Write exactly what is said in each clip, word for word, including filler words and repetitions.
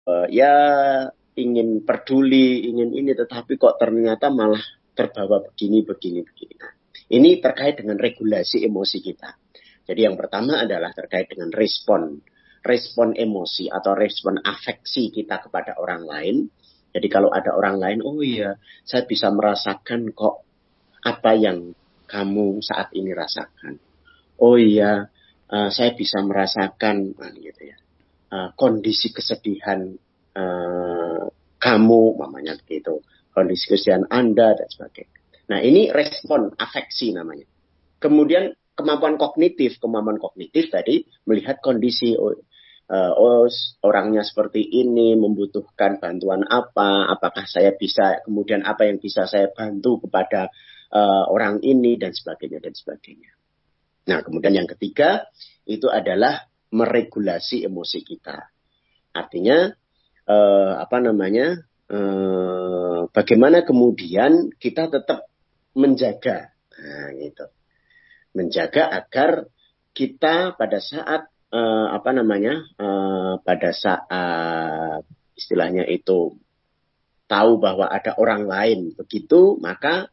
uh, ya ingin peduli, ingin ini, tetapi kok ternyata malah terbawa begini, begini, begini. Nah, ini terkait dengan regulasi emosi kita. Jadi yang pertama adalah terkait dengan respon, respon emosi atau respon afeksi kita kepada orang lain. Jadi kalau ada orang lain, oh iya, saya bisa merasakan kok apa yang kamu saat ini rasakan. Oh iya, uh, saya bisa merasakan, nah, gitu ya, uh, kondisi kesedihan uh, kamu, mamanya begitu, kondisi kesedihan Anda dan sebagainya. Nah ini respon afeksi namanya. Kemudian kemampuan kognitif, kemampuan kognitif tadi melihat kondisi oh, uh, oh orangnya seperti ini, membutuhkan bantuan apa, apakah saya bisa, kemudian apa yang bisa saya bantu kepada uh, orang ini dan sebagainya dan sebagainya. Nah kemudian yang ketiga itu adalah meregulasi emosi kita. Artinya uh, apa namanya? Uh, bagaimana kemudian kita tetap menjaga, nah, gitu. Menjaga agar kita pada saat uh, apa namanya uh, pada saat istilahnya itu tahu bahwa ada orang lain begitu, maka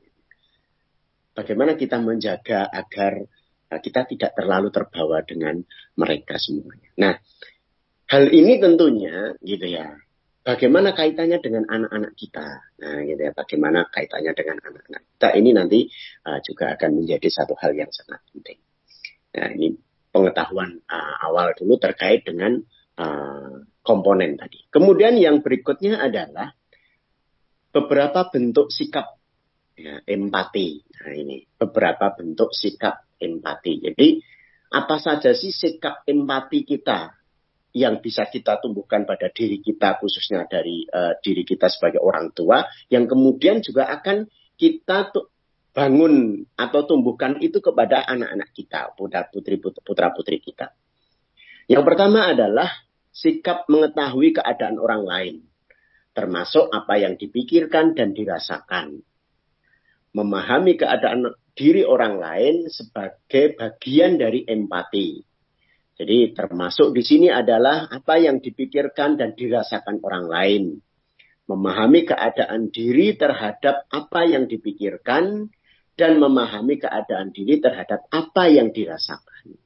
bagaimana kita menjaga agar uh, kita tidak terlalu terbawa dengan mereka semuanya. Nah, hal ini tentunya gitu ya. Bagaimana kaitannya dengan anak-anak kita? Nah, gitu ya. Bagaimana kaitannya dengan anak-anak kita? Ini nanti uh, juga akan menjadi satu hal yang sangat penting. Nah, ini pengetahuan uh, awal dulu terkait dengan uh, komponen tadi. Kemudian yang berikutnya adalah beberapa bentuk sikap ya, empati. Nah, ini beberapa bentuk sikap empati. Jadi, apa saja sih sikap empati kita yang bisa kita tumbuhkan pada diri kita, khususnya dari uh, diri kita sebagai orang tua, yang kemudian juga akan kita tuh bangun atau tumbuhkan itu kepada anak-anak kita, putra-putri putra-putri kita. Yang pertama adalah sikap mengetahui keadaan orang lain, termasuk apa yang dipikirkan dan dirasakan. Memahami keadaan diri orang lain sebagai bagian dari empati. Jadi termasuk di sini adalah apa yang dipikirkan dan dirasakan orang lain. Memahami keadaan diri terhadap apa yang dipikirkan dan memahami keadaan diri terhadap apa yang dirasakan.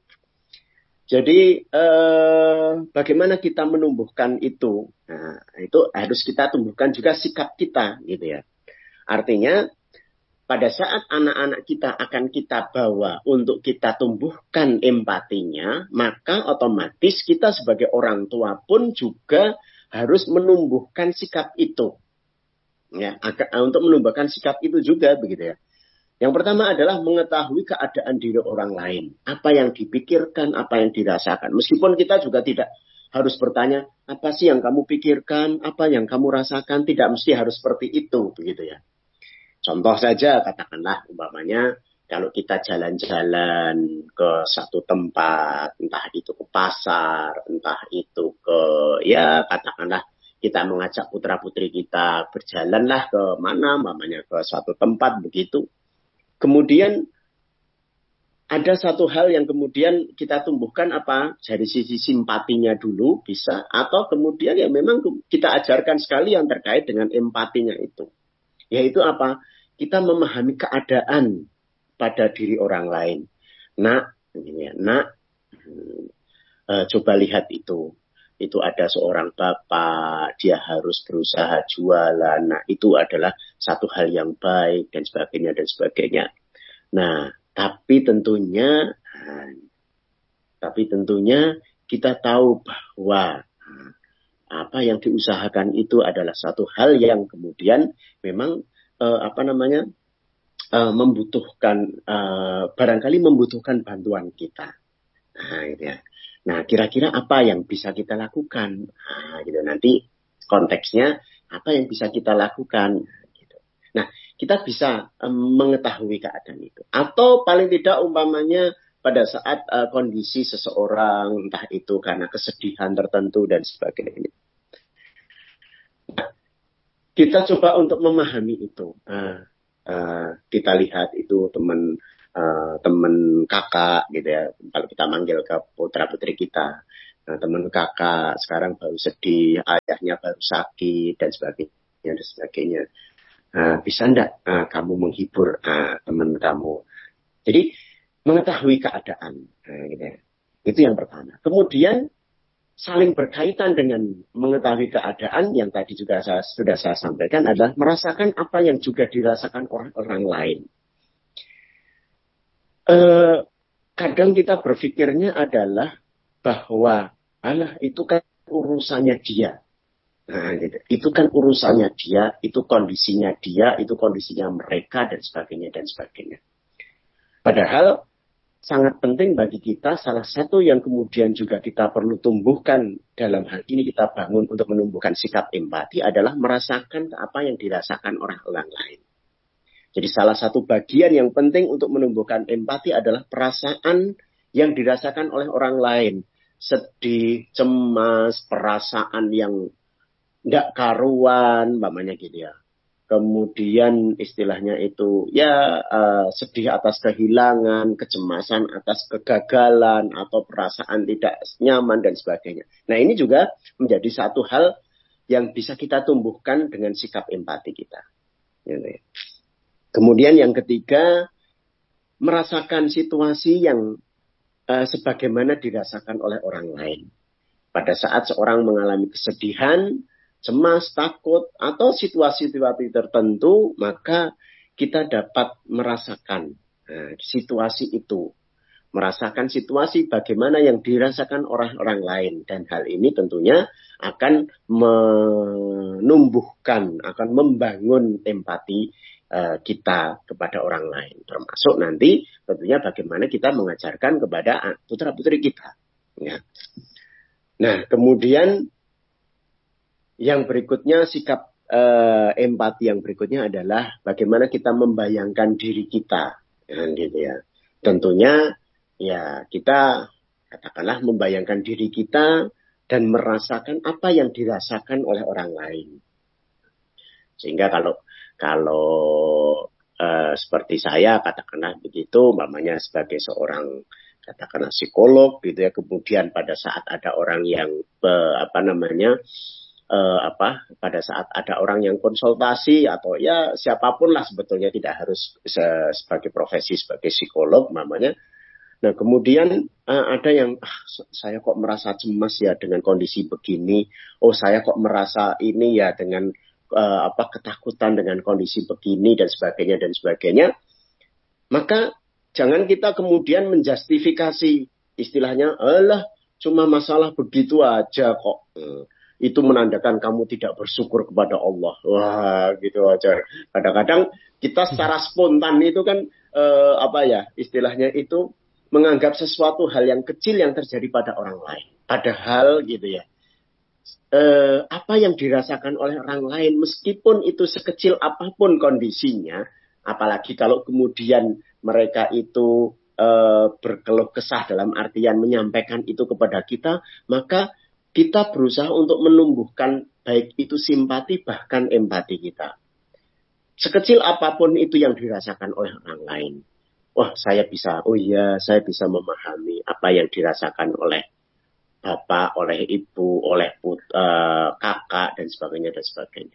Jadi eh, bagaimana kita menumbuhkan itu? Nah, itu harus kita tumbuhkan juga sikap kita, gitu ya. Artinya pada saat anak-anak kita akan kita bawa untuk kita tumbuhkan empatinya, maka otomatis kita sebagai orang tua pun juga harus menumbuhkan sikap itu. Ya, untuk menumbuhkan sikap itu juga begitu ya. Yang pertama adalah mengetahui keadaan diri orang lain. Apa yang dipikirkan, apa yang dirasakan. Meskipun kita juga tidak harus bertanya, apa sih yang kamu pikirkan, apa yang kamu rasakan, tidak mesti harus seperti itu begitu ya. Contoh saja, katakanlah umpamanya kalau kita jalan-jalan ke satu tempat, entah itu ke pasar, entah itu ke, ya katakanlah kita mengajak putra-putri kita berjalanlah ke mana, umpamanya ke suatu tempat begitu. Kemudian ada satu hal yang kemudian kita tumbuhkan apa, dari sisi simpatinya dulu bisa, atau kemudian ya memang kita ajarkan sekali yang terkait dengan empatinya itu. Yaitu apa? Kita memahami keadaan pada diri orang lain. Nak, ya, nak, hmm, uh, coba lihat itu. Itu ada seorang bapak, dia harus berusaha jualan. Nah, itu adalah satu hal yang baik dan sebagainya dan sebagainya. Nah, tapi tentunya, nah, tapi tentunya kita tahu bahwa nah, apa yang diusahakan itu adalah satu hal yang kemudian memang Uh, apa namanya uh, membutuhkan uh, barangkali membutuhkan bantuan kita. Nah, gitu ya. Nah, kira-kira apa yang bisa kita lakukan? Nah, gitu. Nanti konteksnya apa yang bisa kita lakukan? Nah, gitu. Nah, kita bisa um, mengetahui keadaan itu. Atau paling tidak umpamanya pada saat uh, kondisi seseorang, entah itu karena kesedihan tertentu dan sebagainya. Nah, kita coba untuk memahami itu. Uh, uh, kita lihat itu teman uh, teman kakak gitu ya. Kalau kita manggil ke putra putri kita, Nah, teman kakak sekarang baru sedih, ayahnya baru sakit dan sebagainya dan sebagainya. Nah, bisa enggak uh, kamu menghibur uh, teman kamu? Jadi mengetahui keadaan, nah, gitu ya. Itu yang pertama. Kemudian saling berkaitan dengan mengetahui keadaan yang tadi juga saya, sudah saya sampaikan adalah merasakan apa yang juga dirasakan orang-orang lain. Uh, kadang kita berpikirnya adalah bahwa alah itu kan urusannya dia. Nah, gitu. Itu kan urusannya dia, itu kondisinya dia, itu kondisinya mereka dan sebagainya dan sebagainya. Padahal sangat penting bagi kita, salah satu yang kemudian juga kita perlu tumbuhkan dalam hal ini kita bangun untuk menumbuhkan sikap empati adalah merasakan apa yang dirasakan orang-orang lain. Jadi salah satu bagian yang penting untuk menumbuhkan empati adalah perasaan yang dirasakan oleh orang lain. Sedih, cemas, perasaan yang tidak karuan, umpamanya gitu ya. Kemudian istilahnya itu ya uh, sedih atas kehilangan, kecemasan atas kegagalan, atau perasaan tidak nyaman dan sebagainya. Nah ini juga menjadi satu hal yang bisa kita tumbuhkan dengan sikap empati kita. Gitu ya. Kemudian yang ketiga, merasakan situasi yang uh, sebagaimana dirasakan oleh orang lain. Pada saat seorang mengalami kesedihan, cemas, takut, atau situasi-situasi tertentu, maka kita dapat merasakan nah, situasi itu. Merasakan situasi bagaimana yang dirasakan orang-orang lain. Dan hal ini tentunya akan menumbuhkan, akan membangun empati kita kepada orang lain, termasuk nanti tentunya bagaimana kita mengajarkan kepada putra-putri kita. Ya. Nah, kemudian yang berikutnya sikap uh, empati yang berikutnya adalah bagaimana kita membayangkan diri kita, ya, gitu ya. Tentunya ya kita katakanlah membayangkan diri kita dan merasakan apa yang dirasakan oleh orang lain. Sehingga kalau Kalau uh, seperti saya katakanlah begitu, mamanya sebagai seorang katakanlah psikolog gitu ya, kemudian pada saat ada orang yang uh, apa namanya uh, apa pada saat ada orang yang konsultasi atau ya siapapun lah sebetulnya tidak harus se- sebagai profesi sebagai psikolog mamanya. Nah kemudian uh, ada yang ah, saya kok merasa cemas ya dengan kondisi begini, oh saya kok merasa ini ya dengan Uh, apa ketakutan dengan kondisi begini dan sebagainya dan sebagainya, maka jangan kita kemudian menjustifikasi istilahnya, alah cuma masalah begitu aja kok, hmm. itu menandakan kamu tidak bersyukur kepada Allah. Wah gitu aja. Kadang-kadang kita secara spontan itu kan uh, apa ya istilahnya itu menganggap sesuatu hal yang kecil yang terjadi pada orang lain. Padahal gitu ya. Eh, apa yang dirasakan oleh orang lain meskipun itu sekecil apapun kondisinya, apalagi kalau kemudian mereka itu eh, berkeluh kesah dalam artian menyampaikan itu kepada kita, maka kita berusaha untuk menumbuhkan baik itu simpati bahkan empati kita. Sekecil apapun itu yang dirasakan oleh orang lain, wah saya bisa, oh iya saya bisa memahami apa yang dirasakan oleh bapak, oleh ibu, oleh put, uh, kakak, dan sebagainya, dan sebagainya.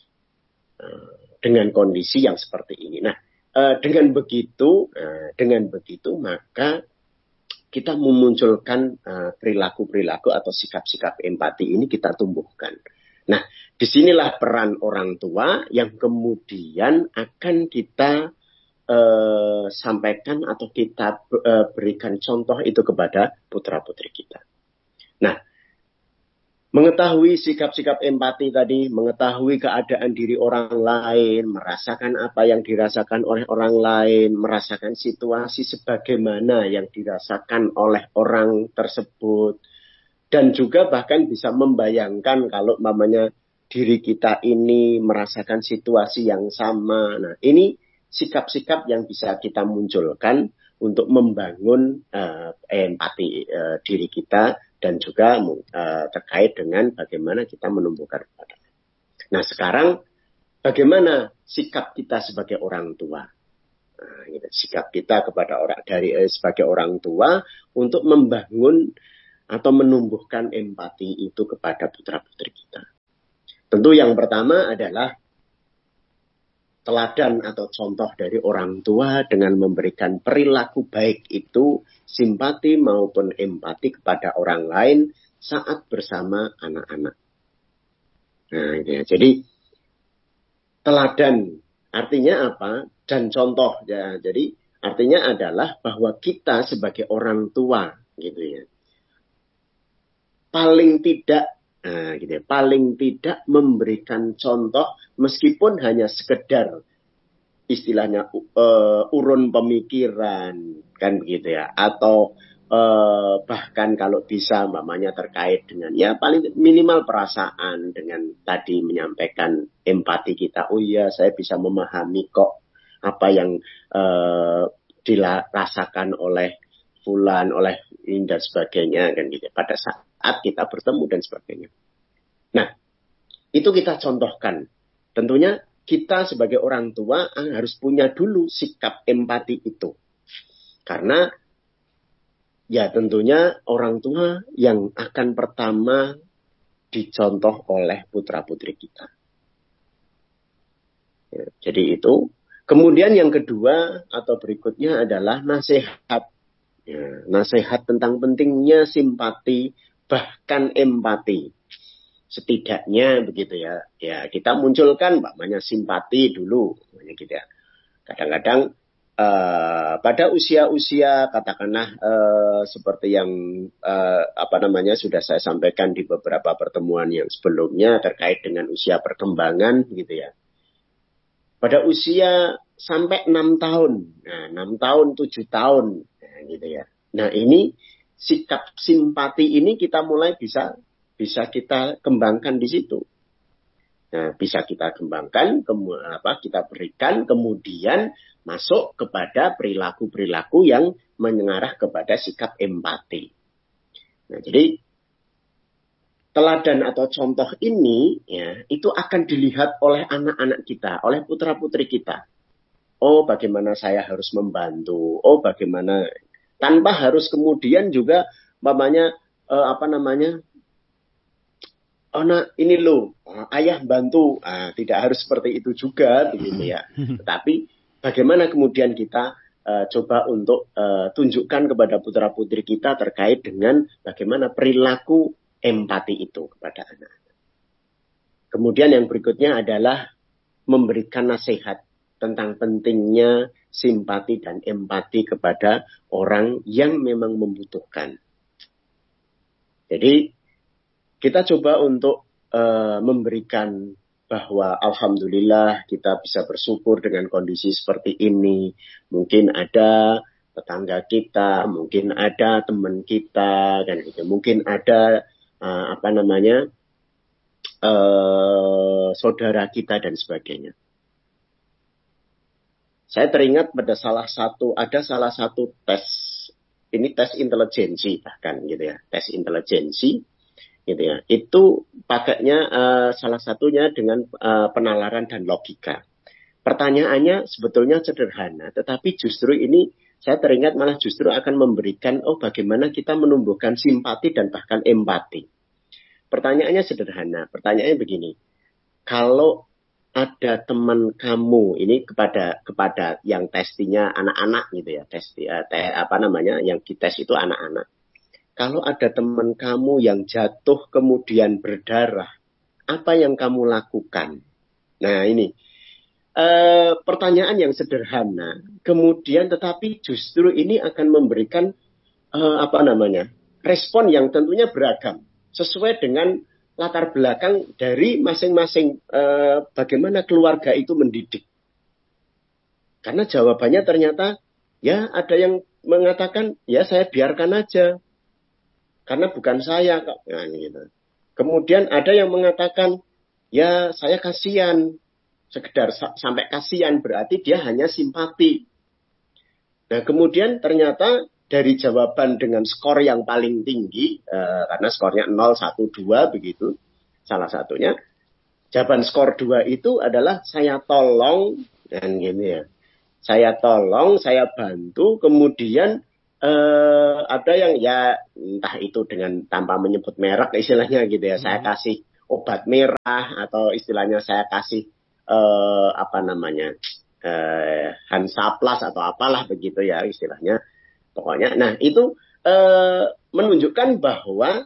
Uh, dengan kondisi yang seperti ini. Nah, uh, dengan begitu, uh, dengan begitu, maka kita memunculkan uh, perilaku-perilaku atau sikap-sikap empati ini kita tumbuhkan. Nah, disinilah peran orang tua yang kemudian akan kita uh, sampaikan atau kita uh, berikan contoh itu kepada putra-putri kita. Nah, mengetahui sikap-sikap empati tadi, mengetahui keadaan diri orang lain, merasakan apa yang dirasakan oleh orang lain, merasakan situasi sebagaimana yang dirasakan oleh orang tersebut, dan juga bahkan bisa membayangkan kalau mamanya diri kita ini merasakan situasi yang sama. Nah, ini sikap-sikap yang bisa kita munculkan untuk membangun uh, empati uh, diri kita dan juga uh, terkait dengan bagaimana kita menumbuhkan kepada. Nah sekarang bagaimana sikap kita sebagai orang tua? Nah, gitu. Sikap kita kepada orang dari eh, sebagai orang tua untuk membangun atau menumbuhkan empati itu kepada putra-putri kita? Tentu yang pertama adalah teladan atau contoh dari orang tua dengan memberikan perilaku baik itu, simpati maupun empati kepada orang lain saat bersama anak-anak. Nah, itu ya. Jadi teladan artinya apa? Dan contoh ya. Jadi artinya adalah bahwa kita sebagai orang tua gitu ya. Paling tidak Nah, gitu ya. Paling tidak memberikan contoh meskipun hanya sekedar istilahnya uh, urun pemikiran kan begitu ya, atau uh, bahkan kalau bisa mamanya terkait dengan ya paling minimal perasaan dengan tadi menyampaikan empati kita. Oh iya, saya bisa memahami kok apa yang uh, dirasakan oleh fulan, oleh ini dan sebagainya kan gitu. Pada saat kita bertemu dan sebagainya. Nah, itu kita contohkan. Tentunya kita sebagai orang tua harus punya dulu sikap empati itu. Karena ya tentunya orang tua yang akan pertama dicontoh oleh putra-putri kita. Ya, jadi itu. Kemudian yang kedua atau berikutnya adalah nasihat. Ya, nasihat tentang pentingnya simpati bahkan empati. Setidaknya begitu ya. Ya kita munculkan namanya simpati dulu, gitu ya. Kadang-kadang uh, pada usia-usia katakanlah uh, seperti yang uh, apa namanya sudah saya sampaikan di beberapa pertemuan yang sebelumnya terkait dengan usia perkembangan, gitu ya. Pada usia sampai enam tahun, nah enam tahun, tujuh tahun, nah, gitu ya. Nah ini sikap simpati ini kita mulai bisa bisa kita kembangkan di situ. Nah, bisa kita kembangkan, kemu- apa kita berikan, kemudian masuk kepada perilaku-perilaku yang mengarah kepada sikap empati. Nah, jadi teladan atau contoh ini ya itu akan dilihat oleh anak-anak kita, oleh putra-putri kita. Oh, bagaimana saya harus membantu? Oh, bagaimana tanpa harus kemudian juga mamanya eh, apa namanya? Oh, nah ini loh, ayah bantu. Ah, tidak harus seperti itu juga, begitu ya. Tetapi bagaimana kemudian kita uh, coba untuk uh, tunjukkan kepada putra-putri kita terkait dengan bagaimana perilaku empati itu kepada anak. Kemudian yang berikutnya adalah memberikan nasihat tentang pentingnya simpati dan empati kepada orang yang memang membutuhkan. Jadi kita coba untuk uh, memberikan bahwa alhamdulillah kita bisa bersyukur dengan kondisi seperti ini. Mungkin ada tetangga kita, mungkin ada teman kita, dan gitu. Mungkin ada uh, apa namanya uh, saudara kita dan sebagainya. Saya teringat pada salah satu ada salah satu tes, ini tes intelijensi bahkan gitu ya, tes intelijensi. Gitu ya. Itu pakainya uh, salah satunya dengan uh, penalaran dan logika. Pertanyaannya sebetulnya sederhana, tetapi justru ini saya teringat malah justru akan memberikan oh bagaimana kita menumbuhkan simpati dan bahkan empati. Pertanyaannya sederhana, pertanyaannya begini. Kalau ada teman kamu ini kepada kepada yang testinya anak-anak gitu ya, tes uh, te, apa namanya yang dites itu anak-anak. Kalau ada teman kamu yang jatuh kemudian berdarah, apa yang kamu lakukan? Nah ini e, pertanyaan yang sederhana, kemudian tetapi justru ini akan memberikan e, apa namanya respon yang tentunya beragam, sesuai dengan latar belakang dari masing-masing e, bagaimana keluarga itu mendidik. Karena jawabannya ternyata ya ada yang mengatakan ya saya biarkan aja. Karena bukan saya kok. Nah, gitu. Kemudian ada yang mengatakan, ya saya kasihan. Sekedar sa- sampai kasihan berarti dia hanya simpati. Nah kemudian ternyata dari jawaban dengan skor yang paling tinggi, eh, karena skornya nol, satu, dua begitu, salah satunya. Jawaban skor dua itu adalah saya tolong, dan gini ya. Saya tolong, saya bantu, kemudian eh, ada yang ya entah itu dengan tanpa menyebut merek istilahnya gitu ya, hmm. saya kasih obat merah atau istilahnya saya kasih eh, apa namanya eh, Hansaplas atau apalah begitu ya istilahnya pokoknya. Nah itu eh, menunjukkan bahwa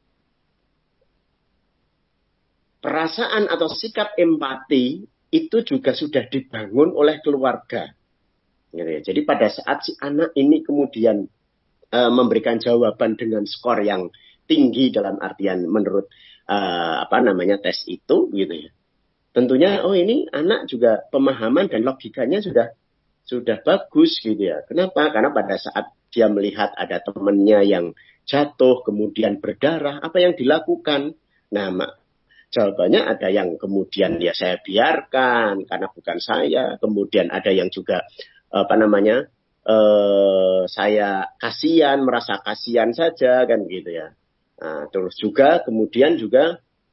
perasaan atau sikap empati itu juga sudah dibangun oleh keluarga. Jadi pada saat si anak ini kemudian e, memberikan jawaban dengan skor yang tinggi dalam artian menurut e, apa namanya tes itu, gitu ya. Tentunya oh ini anak juga pemahaman dan logikanya sudah sudah bagus, gitu ya. Kenapa? Karena pada saat dia melihat ada temannya yang jatuh kemudian berdarah, apa yang dilakukan? Nah, mak, jawabannya ada yang kemudian ya saya biarkan karena bukan saya, kemudian ada yang juga apa namanya eh, saya kasihan, merasa kasihan saja kan gitu ya. Nah, terus juga kemudian juga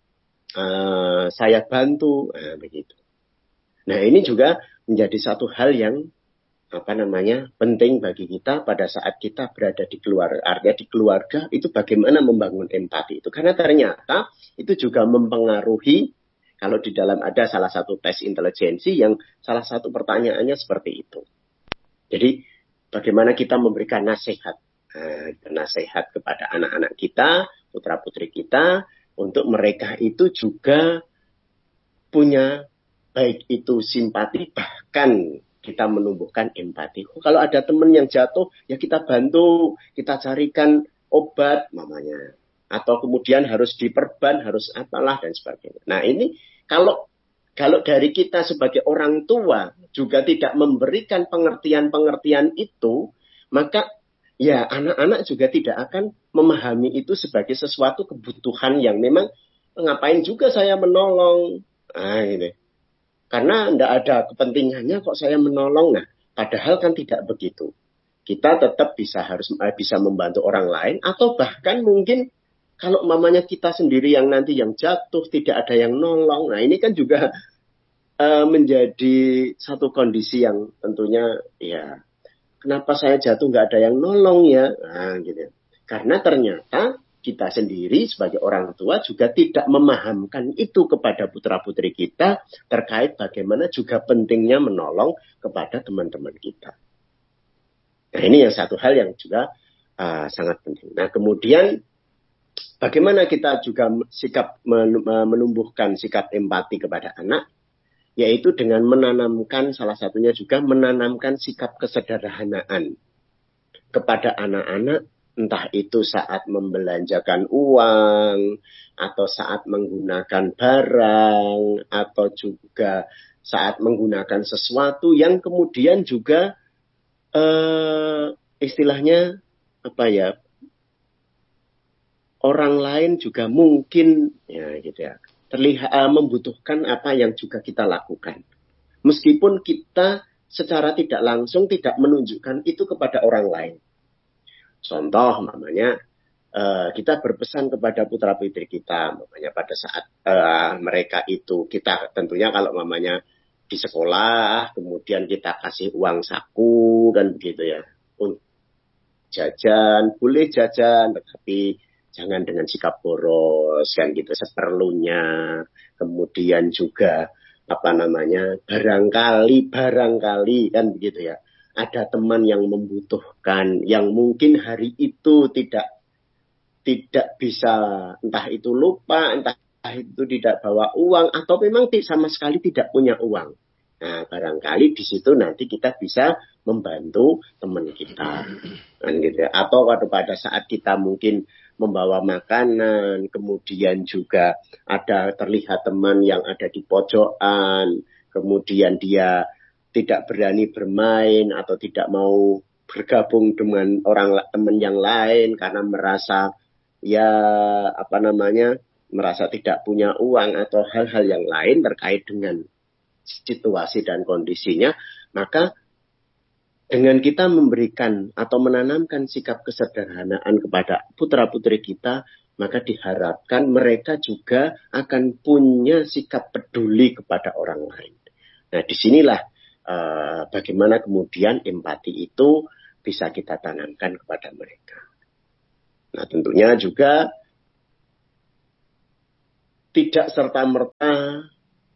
eh, saya bantu, nah, begitu. Nah ini juga menjadi satu hal yang apa namanya penting bagi kita pada saat kita berada di keluarga, artinya di keluarga itu bagaimana membangun empati itu, karena ternyata itu juga mempengaruhi kalau di dalam ada salah satu tes intelijensi yang salah satu pertanyaannya seperti itu. Jadi bagaimana kita memberikan nasihat, nah, nasihat kepada anak-anak kita, putra-putri kita, untuk mereka itu juga punya baik itu simpati, bahkan kita menumbuhkan empati. Oh, kalau ada teman yang jatuh, ya kita bantu, kita carikan obat, mamanya. Atau kemudian harus diperban, harus apalah, dan sebagainya. Nah ini kalau Kalau dari kita sebagai orang tua juga tidak memberikan pengertian-pengertian itu, maka ya anak-anak juga tidak akan memahami itu sebagai sesuatu kebutuhan yang memang ngapain juga saya menolong. Nah, ini. Karena tidak ada kepentingannya kok saya menolong. Nah, padahal kan tidak begitu. Kita tetap bisa harus bisa membantu orang lain atau bahkan mungkin kalau mamanya kita sendiri yang nanti yang jatuh, tidak ada yang nolong. Nah ini kan juga uh, menjadi satu kondisi yang tentunya ya kenapa saya jatuh nggak ada yang nolong ya. Nah, gitu. Karena ternyata kita sendiri sebagai orang tua juga tidak memahamkan itu kepada putra-putri kita terkait bagaimana juga pentingnya menolong kepada teman-teman kita. Nah ini yang satu hal yang juga uh, sangat penting. Nah kemudian bagaimana kita juga sikap menumbuhkan sikap empati kepada anak, yaitu dengan menanamkan salah satunya juga menanamkan sikap kesederhanaan kepada anak-anak, entah itu saat membelanjakan uang, atau saat menggunakan barang, atau juga saat menggunakan sesuatu yang kemudian juga eh, istilahnya apa ya, orang lain juga mungkin ya gitu ya terlihat uh, membutuhkan apa yang juga kita lakukan, meskipun kita secara tidak langsung tidak menunjukkan itu kepada orang lain. Contoh mamanya uh, kita berpesan kepada putra putri kita, mamanya pada saat uh, mereka itu kita tentunya kalau mamanya di sekolah kemudian kita kasih uang saku kan begitu ya untuk jajan, boleh jajan tetapi jangan dengan sikap boros kan gitu seperlunya. Kemudian juga apa namanya barangkali barangkali kan begitu ya ada teman yang membutuhkan yang mungkin hari itu tidak tidak bisa, entah itu lupa, entah itu tidak bawa uang atau memang sama sekali tidak punya uang. Nah barangkali di situ nanti kita bisa membantu teman kita kan gitu ya. Atau pada saat kita mungkin membawa makanan, kemudian juga ada terlihat teman yang ada di pojokan, kemudian dia tidak berani bermain atau tidak mau bergabung dengan orang teman yang lain karena merasa ya apa namanya merasa tidak punya uang atau hal-hal yang lain terkait dengan situasi dan kondisinya, maka dengan kita memberikan atau menanamkan sikap kesederhanaan kepada putra-putri kita, maka diharapkan mereka juga akan punya sikap peduli kepada orang lain. Nah, disinilah uh, bagaimana kemudian empati itu bisa kita tanamkan kepada mereka. Nah, tentunya juga tidak serta-merta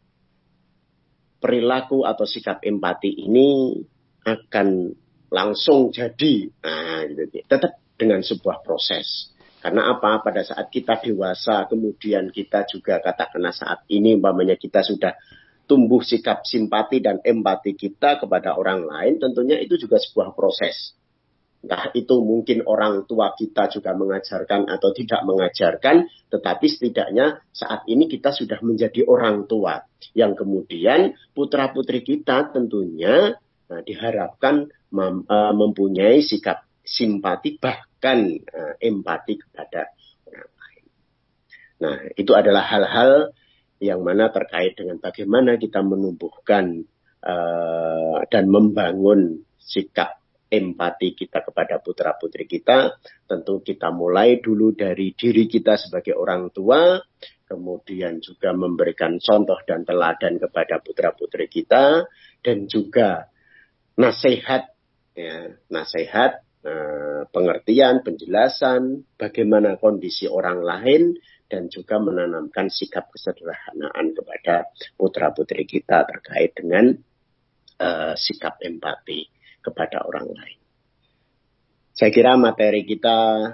perilaku atau sikap empati ini akan langsung jadi. Nah, gitu. Tetap dengan sebuah proses. Karena apa? Pada saat kita dewasa, kemudian kita juga katakanlah saat ini, umpamanya kita sudah tumbuh sikap simpati dan empati kita kepada orang lain, tentunya itu juga sebuah proses. Entah itu mungkin orang tua kita juga mengajarkan atau tidak mengajarkan, tetapi setidaknya saat ini kita sudah menjadi orang tua. Yang kemudian putra-putri kita tentunya nah, diharapkan mem, uh, mempunyai sikap simpati bahkan uh, empati kepada orang lain. Nah, itu adalah hal-hal yang mana terkait dengan bagaimana kita menumbuhkan uh, dan membangun sikap empati kita kepada putra-putri kita. Tentu kita mulai dulu dari diri kita sebagai orang tua, kemudian juga memberikan contoh dan teladan kepada putra-putri kita, dan juga nasihat, ya, nasihat, eh, pengertian, penjelasan, bagaimana kondisi orang lain, dan juga menanamkan sikap kesederhanaan kepada putra-putri kita terkait dengan eh, sikap empati kepada orang lain. Saya kira materi kita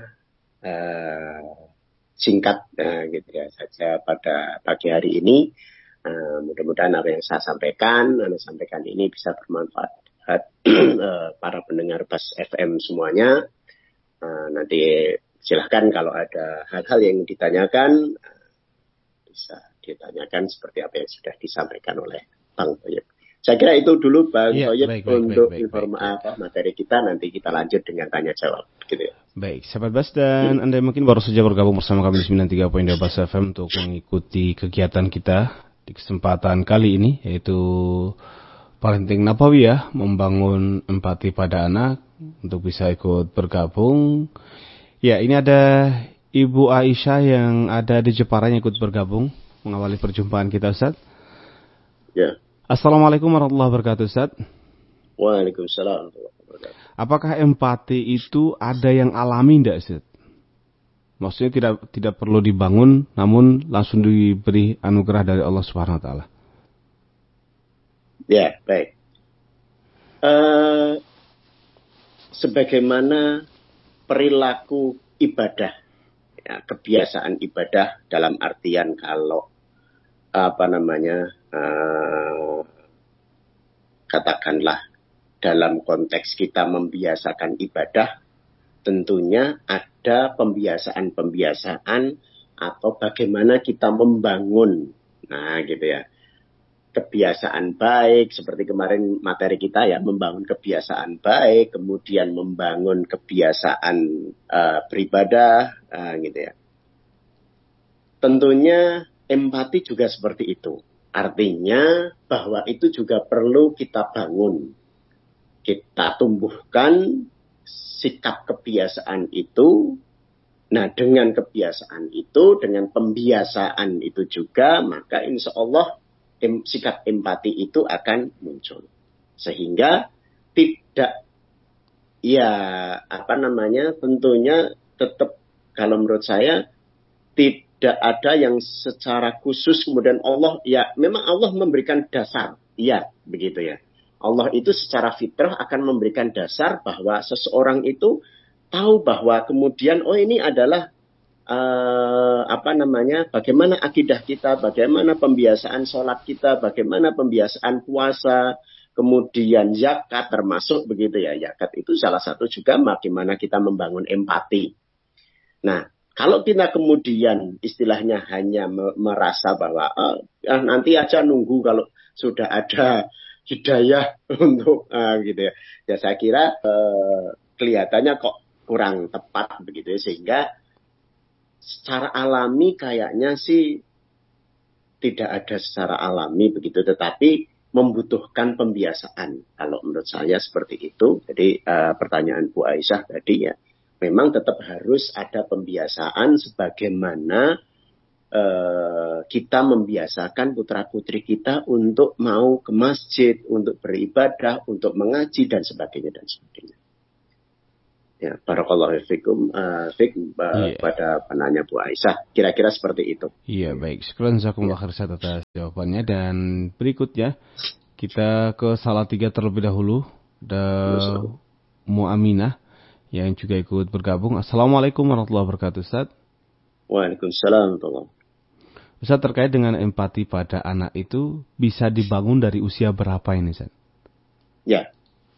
uh, singkat uh, gitu ya saja pada pagi hari ini. Uh, mudah-mudahan apa yang saya sampaikan, Anda sampaikan ini bisa bermanfaat uh, para pendengar Bas F M semuanya. Uh, nanti silahkan kalau ada hal-hal yang ditanyakan, uh, bisa ditanyakan seperti apa yang sudah disampaikan oleh Bang Toyib. Saya kira itu dulu Bang ya, Toyib untuk informasi materi kita, nanti kita lanjut dengan tanya jawab gitu ya. Baik, sahabat Bas dan hmm. Anda mungkin baru saja bergabung bersama kami di sembilan puluh tiga koma dua Bas F M untuk mengikuti kegiatan kita di kesempatan kali ini, yaitu Parenting Nabawiyah, membangun empati pada anak. Untuk bisa ikut bergabung, ya ini ada Ibu Aisyah yang ada di Jepara yang ikut bergabung mengawali perjumpaan kita, Ustaz. Ya. Assalamualaikum warahmatullahi wabarakatuh, Ustaz. Waalaikumsalam warahmatullahi wabarakatuh. Apakah empati itu ada yang alami enggak, Ustaz? Maksudnya tidak tidak perlu dibangun, namun langsung diberi anugerah dari Allah Subhanahu wa taala. Ya, baik. Uh, sebagaimana perilaku ibadah, ya, kebiasaan ibadah dalam artian kalau apa namanya uh, katakanlah dalam konteks kita membiasakan ibadah, tentunya ada pembiasaan-pembiasaan atau bagaimana kita membangun, nah gitu ya, kebiasaan baik seperti kemarin materi kita ya, membangun kebiasaan baik, kemudian membangun kebiasaan uh, beribadah, uh, gitu ya. Tentunya empati juga seperti itu. Artinya bahwa itu juga perlu kita bangun. Kita tumbuhkan sikap kebiasaan itu. Nah, dengan kebiasaan itu, dengan pembiasaan itu juga, maka insya Allah em, sikap empati itu akan muncul. Sehingga tidak, ya apa namanya, tentunya tetap kalau menurut saya tidak tidak ada yang secara khusus kemudian Allah, ya memang Allah memberikan dasar, ya begitu ya. Allah itu secara fitrah akan memberikan dasar bahwa seseorang itu tahu bahwa kemudian oh ini adalah uh, apa namanya, bagaimana akidah kita, bagaimana pembiasaan sholat kita, bagaimana pembiasaan puasa, kemudian zakat termasuk begitu ya. Zakat itu salah satu juga bagaimana kita membangun empati. Nah, kalau kita kemudian istilahnya hanya merasa bahwa oh, ya nanti aja nunggu kalau sudah ada hidayah untuk uh, gitu ya, ya saya kira uh, kelihatannya kok kurang tepat begitu ya, sehingga secara alami kayaknya sih tidak ada secara alami begitu, tetapi membutuhkan pembiasaan. Kalau menurut saya seperti itu. Jadi uh, pertanyaan Bu Aisyah tadi ya, memang tetap harus ada pembiasaan sebagaimana uh, kita membiasakan putra-putri kita untuk mau ke masjid, untuk beribadah, untuk mengaji dan sebagainya dan sebagainya. Ya, barakallahu fikum, uh, fik, uh, yeah. pada penanya Bu Aisyah. Kira-kira seperti itu. Iya, baik. Syukran jazakumullah khair atas jawabannya. Dan berikutnya kita ke Salatiga terlebih dahulu. Ada Mu Aminah yang juga ikut bergabung. Assalamualaikum warahmatullahi wabarakatuh, Ustaz. Waalaikumsalam warahmatullahi wabarakatuh. Ustaz, terkait dengan empati pada anak itu bisa dibangun dari usia berapa ini, Ustaz? Ya.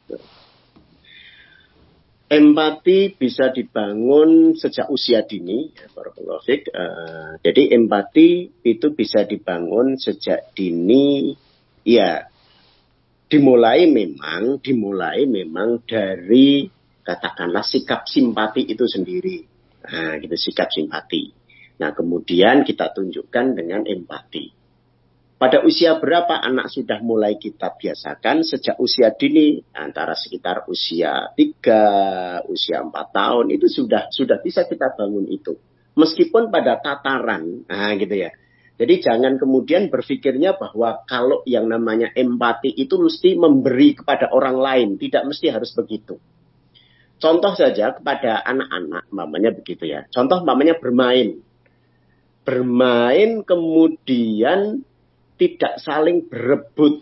Empati bisa dibangun sejak usia dini, ya, barakallahu fiik. Uh, jadi empati itu bisa dibangun sejak dini, ya dimulai memang, dimulai memang dari katakanlah sikap simpati itu sendiri, nah gitu sikap simpati. Nah kemudian kita tunjukkan dengan empati. Pada usia berapa anak sudah mulai kita biasakan? Sejak usia dini, antara sekitar usia tiga, usia empat tahun, itu sudah sudah bisa kita bangun itu. Meskipun pada tataran, nah gitu ya. Jadi jangan kemudian berpikirnya bahwa kalau yang namanya empati itu mesti memberi kepada orang lain. Tidak mesti harus begitu. Contoh saja kepada anak-anak, mamanya begitu ya. Contoh mamanya bermain. Bermain kemudian tidak saling berebut.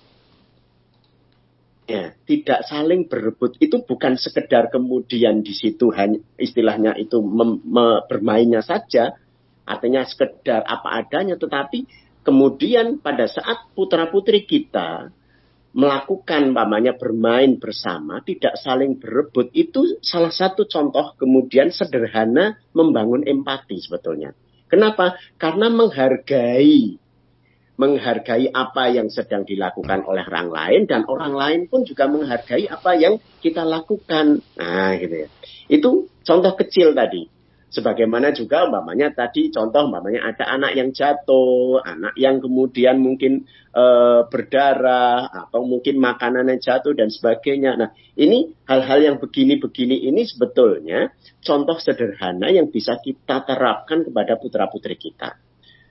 Ya, tidak saling berebut itu bukan sekedar kemudian di situ hanya istilahnya itu mem, me, bermainnya saja, artinya sekedar apa adanya, tetapi kemudian pada saat putra-putri kita melakukan namanya bermain bersama, tidak saling berebut, itu salah satu contoh kemudian sederhana membangun empati sebetulnya. Kenapa? Karena menghargai menghargai apa yang sedang dilakukan oleh orang lain, dan orang lain pun juga menghargai apa yang kita lakukan. Nah, gitu ya. Itu contoh kecil tadi. Sebagaimana juga umpamanya tadi contoh umpamanya ada anak yang jatuh, anak yang kemudian mungkin e, berdarah, atau mungkin makanannya jatuh dan sebagainya. Nah, ini hal-hal yang begini-begini ini sebetulnya contoh sederhana yang bisa kita terapkan kepada putra-putri kita.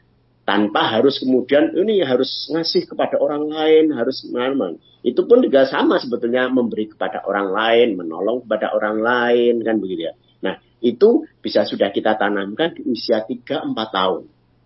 Tanpa harus kemudian ini harus ngasih kepada orang lain, harus memang. Itu pun juga sama sebetulnya, memberi kepada orang lain, menolong kepada orang lain, kan begitu ya. Nah, itu bisa sudah kita tanamkan di usia tiga empat tahun.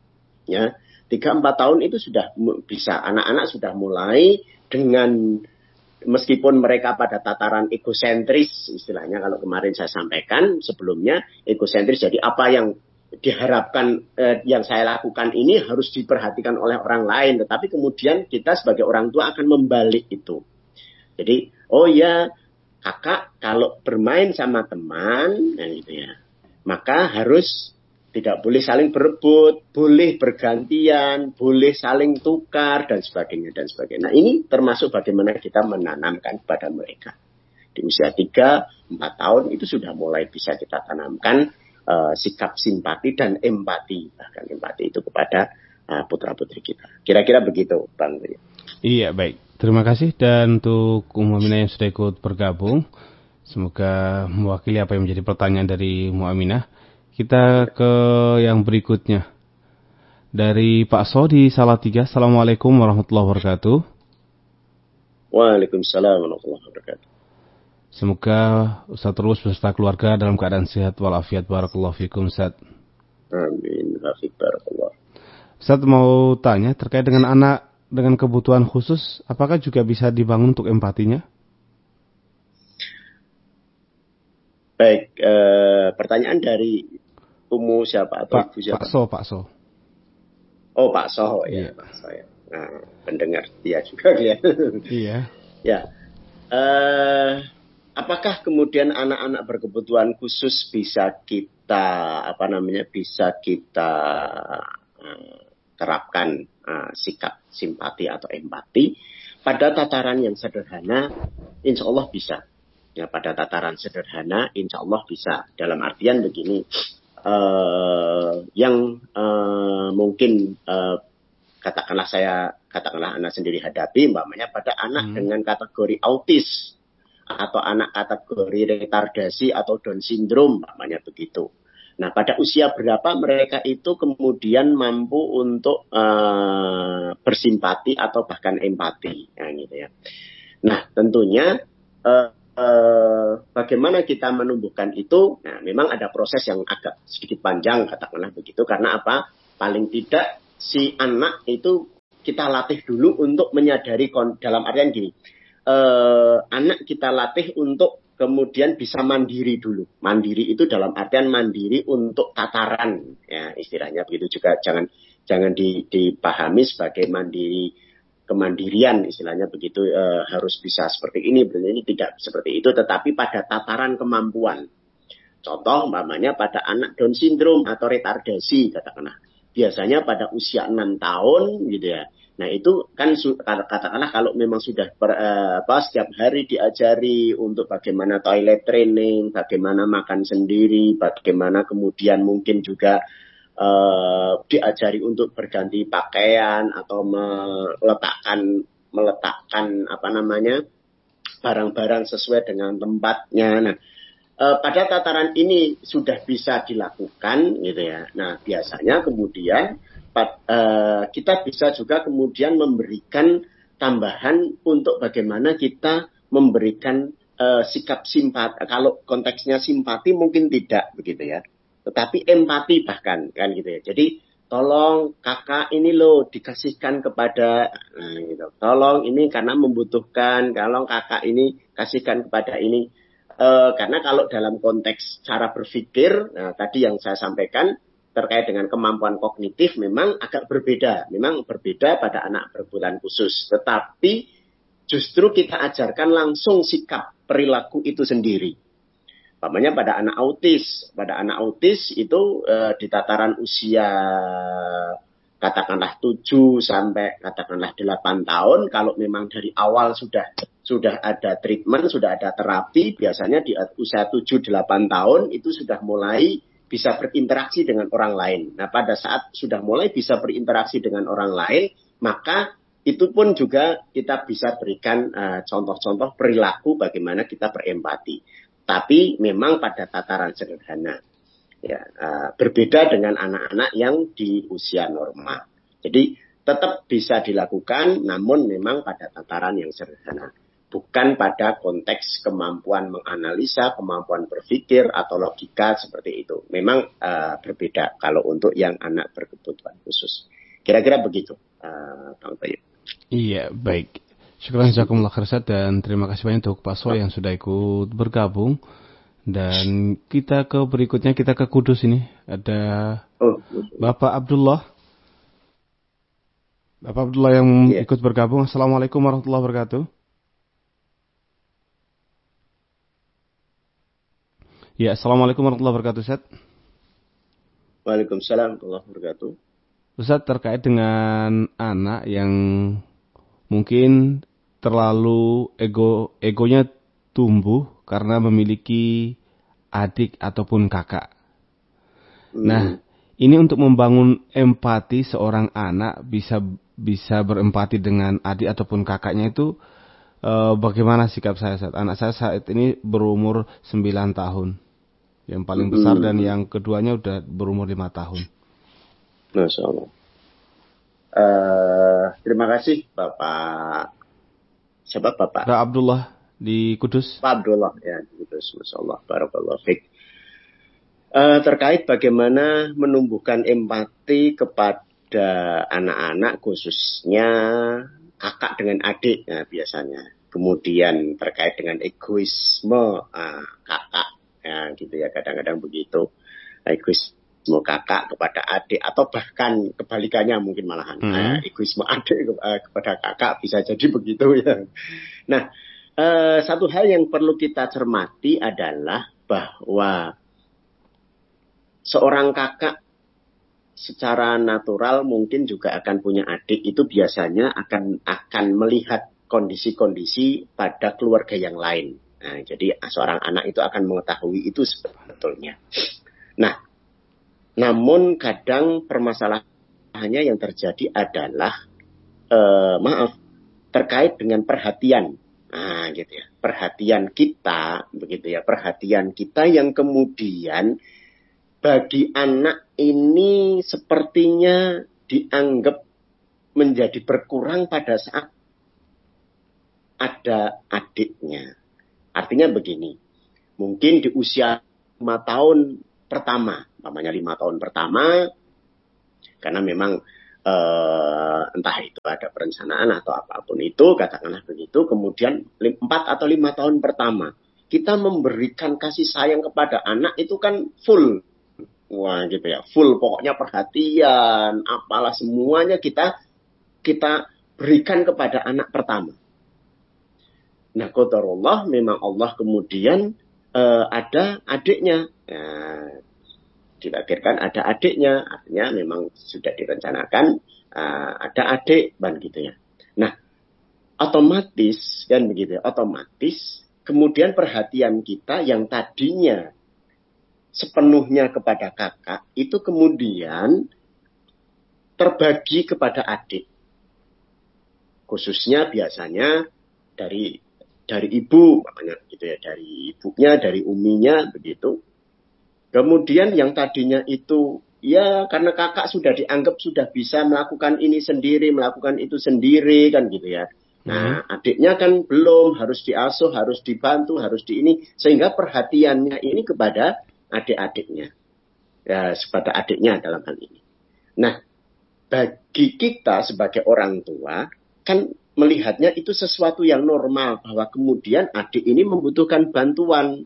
Ya, tiga empat tahun itu sudah bisa, anak-anak sudah mulai dengan, meskipun mereka pada tataran egosentris, istilahnya kalau kemarin saya sampaikan sebelumnya, egosentris, jadi apa yang diharapkan eh, yang saya lakukan ini harus diperhatikan oleh orang lain, tetapi kemudian kita sebagai orang tua akan membalik itu. Jadi, oh ya, kakak kalau bermain sama teman, nah gitu ya, maka harus tidak boleh saling berebut, boleh bergantian, boleh saling tukar dan sebagainya dan sebagainya. Nah, ini termasuk bagaimana kita menanamkan kepada mereka. Di usia tiga empat tahun itu sudah mulai bisa kita tanamkan Uh, sikap simpati dan empati, bahkan empati itu kepada uh, putra-putri kita. Kira-kira begitu, Bang. Iya, baik. Terima kasih. Dan untuk Ummu Aminah yang sudah ikut bergabung, semoga mewakili apa yang menjadi pertanyaan dari Ummu Aminah. Kita ke yang berikutnya. Dari Pak So di Salatiga. Assalamualaikum warahmatullahi wabarakatuh. Waalaikumsalam warahmatullahi wabarakatuh. Semoga Ustaz terus beserta keluarga dalam keadaan sehat walafiat. Barakallahu fikum, Ustaz. Amin. Hafid barakallah. Ustaz mau tanya terkait dengan anak dengan kebutuhan khusus, apakah juga bisa dibangun untuk empatinya? Baik, eh, pertanyaan dari Ummu siapa atau Pak, Ibu siapa? Pak So, Pak So. Oh, Pak So, ya, yeah. Pak So ya. Nah, pendengar dia juga kelihatan. Iya. Ya. Eh, apakah kemudian anak-anak berkebutuhan khusus bisa kita apa namanya bisa kita uh, terapkan uh, sikap simpati atau empati pada tataran yang sederhana? Insya Allah bisa. Ya, pada tataran sederhana, insya Allah bisa. Dalam artian begini, uh, yang uh, mungkin uh, katakanlah saya katakanlah anak sendiri hadapi, umpamanya pada anak hmm. dengan kategori autis, atau anak kategori retardasi atau Down syndrome, namanya begitu. Nah, pada usia berapa mereka itu kemudian mampu untuk uh, bersimpati atau bahkan empati, ya, gitu ya. Nah, tentunya uh, eh, bagaimana kita menumbuhkan itu? Nah, memang ada proses yang agak sedikit panjang, katakanlah begitu. Karena apa? Paling tidak si anak itu kita latih dulu untuk menyadari, dalam artian gini, eh, anak kita latih untuk kemudian bisa mandiri dulu. Mandiri itu dalam artian mandiri untuk tataran, ya istilahnya begitu juga. Jangan jangan dipahami sebagai mandiri kemandirian, istilahnya begitu, e, harus bisa seperti ini, ini tidak seperti itu, tetapi pada tataran kemampuan. Contoh umpamanya pada anak Down syndrome atau retardasi, katakanlah biasanya pada usia enam tahun gitu ya. Nah itu kan katakanlah kalau memang sudah per, eh, apa, setiap hari diajari untuk bagaimana toilet training, bagaimana makan sendiri, bagaimana kemudian mungkin juga Uh, diajari untuk berganti pakaian atau meletakkan meletakkan apa namanya barang-barang sesuai dengan tempatnya. Nah, uh, pada tataran ini sudah bisa dilakukan, gitu ya. Nah, biasanya kemudian uh, kita bisa juga kemudian memberikan tambahan untuk bagaimana kita memberikan uh, sikap simpati. Kalau konteksnya simpati mungkin tidak begitu ya. Tetapi empati bahkan kan gitu ya. Jadi tolong kakak ini loh dikasihkan kepada, nah, gitu. Tolong ini karena membutuhkan, kalau kakak ini kasihkan kepada ini. E, karena kalau dalam konteks cara berpikir, nah, tadi yang saya sampaikan terkait dengan kemampuan kognitif memang agak berbeda. Memang berbeda pada anak berkebutuhan khusus. Tetapi justru kita ajarkan langsung sikap perilaku itu sendiri. Umpamanya pada anak autis, pada anak autis itu e, di tataran usia katakanlah tujuh sampai katakanlah delapan tahun, kalau memang dari awal sudah sudah ada treatment, sudah ada terapi, biasanya di usia tujuh delapan tahun itu sudah mulai bisa berinteraksi dengan orang lain. Nah, pada saat sudah mulai bisa berinteraksi dengan orang lain, maka itu pun juga kita bisa berikan uh, contoh-contoh perilaku bagaimana kita berempati. Tapi memang pada tataran sederhana, ya, uh, berbeda dengan anak-anak yang di usia normal. Jadi tetap bisa dilakukan, namun memang pada tataran yang sederhana, bukan pada konteks kemampuan menganalisa, kemampuan berpikir atau logika seperti itu. Memang uh, berbeda kalau untuk yang anak berkebutuhan khusus. Kira-kira begitu, uh, Bang Bayu. Iya, baik. Syukur jazakumullah khairan dan terima kasih banyak untuk Pak Soe yang sudah ikut bergabung. Dan kita ke berikutnya, kita ke Kudus ini. Ada Bapak Abdullah. Bapak Abdullah yang yeah. ikut bergabung. Assalamualaikum warahmatullahi wabarakatuh. Ya, Assalamualaikum warahmatullahi wabarakatuh, Ustaz. Waalaikumsalam warahmatullahi wabarakatuh. Ustaz, terkait dengan anak yang mungkin terlalu ego egonya tumbuh karena memiliki adik ataupun kakak. Hmm. Nah, ini untuk membangun empati seorang anak bisa bisa berempati dengan adik ataupun kakaknya itu eh, bagaimana sikap saya saat anak saya saat ini berumur sembilan tahun. Yang paling besar hmm. dan yang keduanya udah berumur lima tahun. Masya Allah. Uh, terima kasih Bapak. Siapa Bapak? Pak Abdullah di Kudus. Pak Abdullah ya di Kudus. Masya Allah. Barakallahu fiik. Uh, terkait bagaimana menumbuhkan empati kepada anak-anak, khususnya kakak dengan adik ya, biasanya. Kemudian terkait dengan egoisme uh, kakak ya, gitu ya, kadang-kadang begitu. Egoisme kakak kepada adik atau bahkan kebalikannya mungkin malahan. Hmm. Uh, egoisme adik uh, kepada kakak bisa jadi begitu ya. Nah, uh, satu hal yang perlu kita cermati adalah bahwa seorang kakak secara natural mungkin juga akan punya adik, itu biasanya akan akan melihat kondisi-kondisi pada keluarga yang lain. Nah, jadi seorang anak itu akan mengetahui itu sebetulnya. Nah, namun kadang permasalahannya yang terjadi adalah eh, maaf terkait dengan perhatian. Nah, gitu ya. Perhatian kita, begitu ya. Perhatian kita yang kemudian bagi anak ini sepertinya dianggap menjadi berkurang pada saat ada adiknya. Artinya begini, mungkin di usia lima tahun pertama, namanya lima tahun pertama, karena memang eh, entah itu ada perencanaan atau apapun itu, katakanlah begitu, kemudian empat atau lima tahun pertama, kita memberikan kasih sayang kepada anak itu kan full. Wah gitu ya, full pokoknya perhatian, apalah semuanya kita kita berikan kepada anak pertama. Nah, qadarullah memang Allah kemudian uh, ada adiknya. Nah, ditakdirkan ada adiknya, artinya memang sudah direncanakan uh, ada adik, ban gitu ya. Nah, otomatis kan begitu ya, otomatis kemudian perhatian kita yang tadinya sepenuhnya kepada kakak itu kemudian terbagi kepada adik. Khususnya biasanya dari dari ibu, makanya gitu ya, dari ibunya, dari uminya begitu. Kemudian yang tadinya itu ya karena kakak sudah dianggap sudah bisa melakukan ini sendiri, melakukan itu sendiri kan gitu ya. Nah, hmm. adiknya kan belum, harus diasuh, harus dibantu, harus di ini, sehingga perhatiannya ini kepada adik-adiknya. Ya, kepada adiknya dalam hal ini. Nah, bagi kita sebagai orang tua kan melihatnya itu sesuatu yang normal, bahwa kemudian adik ini membutuhkan bantuan.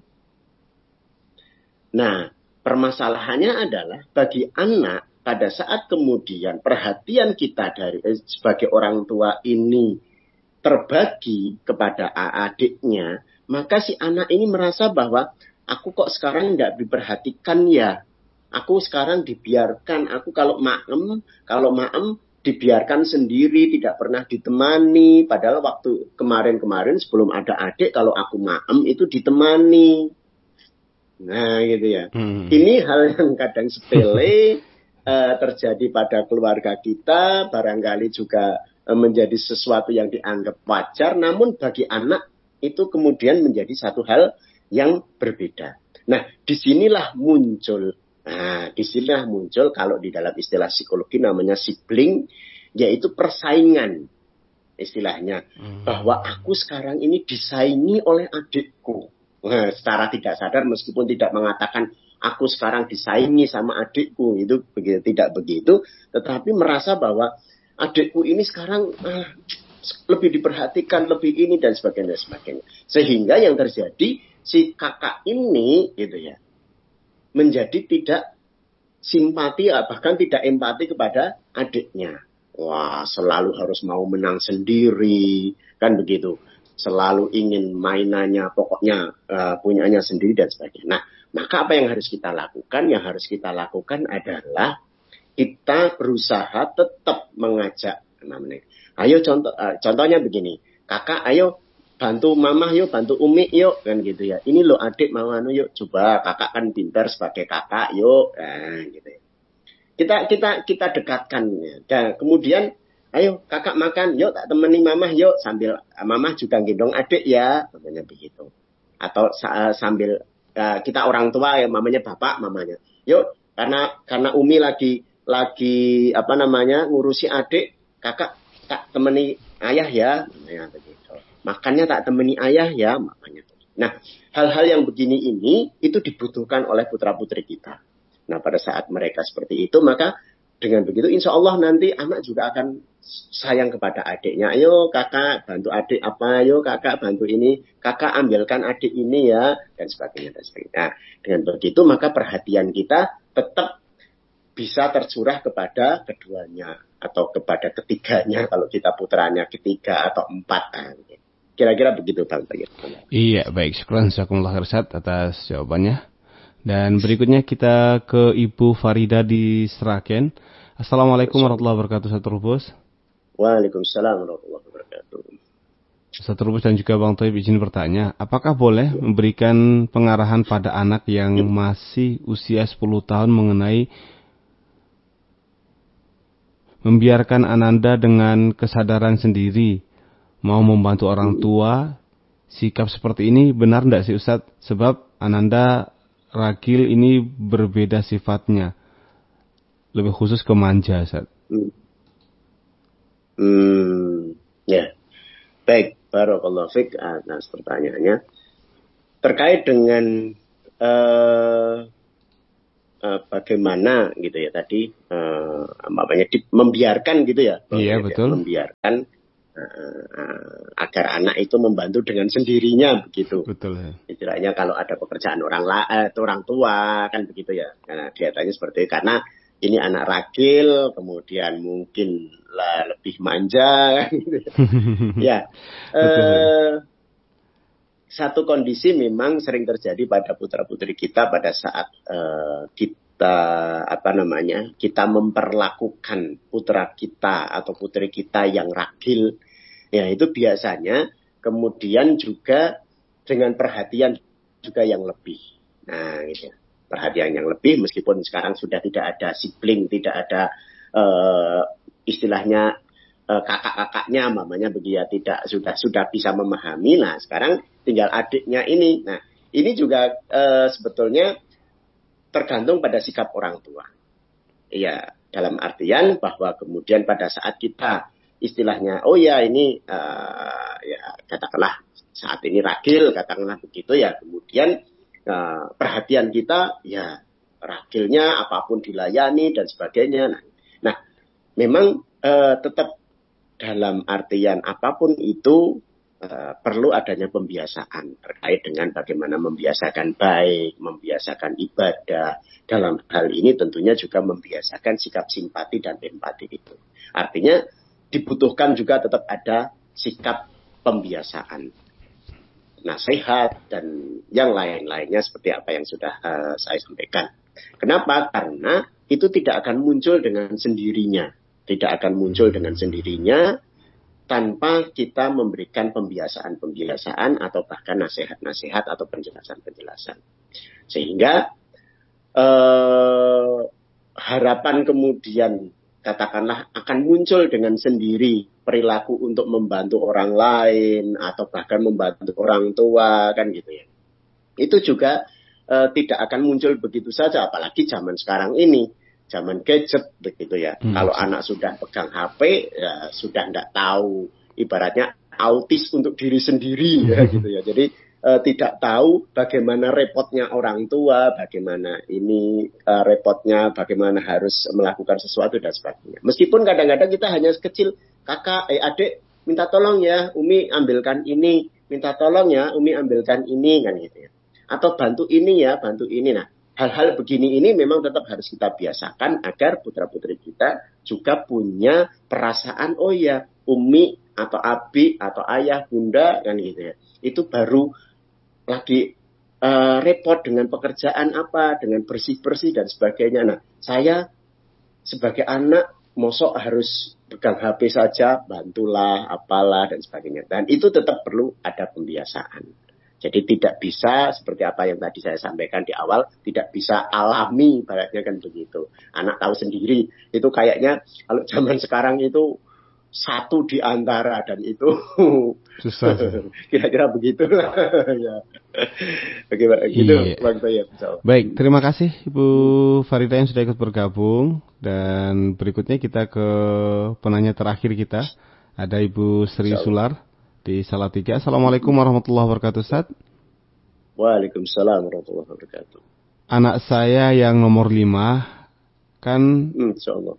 Nah, permasalahannya adalah bagi anak pada saat kemudian perhatian kita dari eh, sebagai orang tua ini terbagi kepada adiknya, maka si anak ini merasa bahwa aku kok sekarang tidak diperhatikan ya. Aku sekarang dibiarkan, aku kalau maem, kalau maem dibiarkan sendiri, tidak pernah ditemani. Padahal waktu kemarin-kemarin sebelum ada adik, kalau aku maem itu ditemani. Nah gitu ya. Hmm. Ini hal yang kadang sepele uh, terjadi pada keluarga kita, barangkali juga uh, menjadi sesuatu yang dianggap wajar, namun bagi anak itu kemudian menjadi satu hal yang berbeda. Nah, disinilah muncul Nah, disinilah muncul kalau di dalam istilah psikologi namanya sibling, yaitu persaingan istilahnya. Hmm. Bahwa aku sekarang ini disaingi oleh adikku. Nah, secara tidak sadar meskipun tidak mengatakan aku sekarang disaingi sama adikku, itu begitu, tidak begitu. Tetapi merasa bahwa adikku ini sekarang ah, lebih diperhatikan, lebih ini dan sebagainya, sebagainya. Sehingga yang terjadi si kakak ini gitu ya, menjadi tidak simpati, bahkan tidak empati kepada adiknya. Wah, selalu harus mau menang sendiri, kan begitu. Selalu ingin mainannya, pokoknya uh, punyanya sendiri dan sebagainya. Nah, maka apa yang harus kita lakukan? Yang harus kita lakukan adalah kita berusaha tetap mengajak. Namanya. Ayo contoh, uh, contohnya begini, kakak, ayo bantu mama yuk, bantu umi yuk, kan gitu ya. Ini lo adik mau anu yuk, coba kakak kan pintar sebagai kakak yuk, nah, gitu ya. Kita kita kita dekatkan ya. Dan kemudian ayo kakak makan, yuk tak temani mama yuk, sambil mama juga gendong adik ya, namanya begitu. Atau uh, sambil uh, kita orang tua ya, mamanya bapak, mamanya. Yuk, karena karena umi lagi lagi apa namanya ngurusi adik, kakak tak temani ayah ya, namanya begitu. Makannya tak temani ayah ya, makanya. Nah, hal-hal yang begini ini itu dibutuhkan oleh putra-putri kita. Nah, pada saat mereka seperti itu, maka dengan begitu insya Allah nanti anak juga akan sayang kepada adiknya. Ayo kakak bantu adik apa, ayo kakak bantu ini, kakak ambilkan adik ini ya, dan sebagainya. Dan sebagainya. Nah, dengan begitu maka perhatian kita tetap bisa tercurah kepada keduanya atau kepada ketiganya kalau kita putranya ketiga atau empat. Nah, kira-kira begitu Bang. Iya, baik. Syukran jazakumullah khairan atas jawabannya. Dan berikutnya kita ke Ibu Farida di Sragen. Assalamualaikum warahmatullahi wabarakatuh, Ustaz Trubus. Waalaikumsalam warahmatullahi wabarakatuh. Ustaz Trubus dan juga Bang Toib izin bertanya, apakah boleh memberikan pengarahan pada anak yang masih usia sepuluh tahun mengenai membiarkan ananda dengan kesadaran sendiri, mau membantu orang tua? Sikap seperti ini benar tidak sih Ustaz? Sebab ananda ragil ini berbeda sifatnya, lebih khusus ke manja, Ustaz. Hmm. hmm, ya, baik, barakallahu fiik atas pertanyaannya. terkait dengan uh, uh, bagaimana gitu ya tadi uh, makanya di, membiarkan gitu ya, iya, ya, betul. membiarkan uh, uh, agar anak itu membantu dengan sendirinya begitu. Betul. Ya. Istilahnya kalau ada pekerjaan orang la, eh, orang tua kan begitu ya, karena kelihatannya seperti itu. Karena ini anak ragil, kemudian mungkin lah lebih manja, gitu ya. ya eh, satu kondisi memang sering terjadi pada putra-putri kita pada saat eh, kita apa namanya kita memperlakukan putra kita atau putri kita yang ragil, ya itu biasanya kemudian juga dengan perhatian juga yang lebih. Nah, gitu ya. Perhatian yang lebih meskipun sekarang sudah tidak ada sibling, tidak ada uh, istilahnya uh, kakak-kakaknya, mamanya begitu ya, tidak sudah sudah bisa memahami. Nah, sekarang tinggal adiknya ini. Nah, ini juga uh, sebetulnya tergantung pada sikap orang tua. Iya, dalam artian bahwa kemudian pada saat kita istilahnya, oh ya ini uh, ya katakanlah saat ini ragil, katakanlah begitu ya, kemudian Nah, perhatian kita ya ragilnya apapun dilayani dan sebagainya. Nah, nah memang eh, tetap dalam artian apapun itu eh, perlu adanya pembiasaan terkait dengan bagaimana membiasakan baik, membiasakan ibadah. Dalam hal ini tentunya juga membiasakan sikap simpati dan empati itu. Artinya dibutuhkan juga tetap ada sikap pembiasaan. Nasihat dan yang lain-lainnya seperti apa yang sudah uh, saya sampaikan. Kenapa? Karena itu tidak akan muncul dengan sendirinya. Tidak akan muncul dengan sendirinya tanpa kita memberikan pembiasaan-pembiasaan atau bahkan nasihat-nasihat atau penjelasan-penjelasan. Sehingga uh, harapan kemudian katakanlah akan muncul dengan sendiri perilaku untuk membantu orang lain atau bahkan membantu orang tua kan gitu ya. Itu juga e, tidak akan muncul begitu saja, apalagi zaman sekarang ini, zaman gadget begitu ya. Hmm. Kalau anak sudah pegang H P ya sudah tidak tahu, ibaratnya autis untuk diri sendiri ya gitu ya. Jadi Uh, tidak tahu bagaimana repotnya orang tua, bagaimana ini uh, repotnya, bagaimana harus melakukan sesuatu dan sebagainya. Meskipun kadang-kadang kita hanya kecil, kakak, eh adik, minta tolong ya, Umi ambilkan ini, minta tolong ya, Umi ambilkan ini, kan gitu ya. Atau bantu ini ya, bantu ini. Nah, hal-hal begini ini memang tetap harus kita biasakan agar putra-putri kita juga punya perasaan, oh ya, Umi atau Abi atau ayah, bunda, kan gitu ya. Itu baru lagi uh, repot dengan pekerjaan apa, dengan bersih-bersih dan sebagainya. Nah, saya sebagai anak mosok harus pegang H P saja, bantulah, apalah dan sebagainya. Dan itu tetap perlu ada pembiasaan. Jadi tidak bisa seperti apa yang tadi saya sampaikan di awal, tidak bisa alami, ibaratnya kan begitu. Anak tahu sendiri, itu kayaknya kalau zaman sekarang itu satu di antara dan itu susah. Kira-kira begitu. Ya. Bagaimana gitu, Bang Tayyib. Baik, terima kasih Ibu Farida yang sudah ikut bergabung, dan berikutnya kita ke penanya terakhir kita. Ada Ibu Sri Sular di Salatiga. Assalamualaikum warahmatullahi wabarakatuh, Ustaz. Waalaikumsalam warahmatullahi wabarakatuh. Anak saya yang nomor lima kan hmm, insyaallah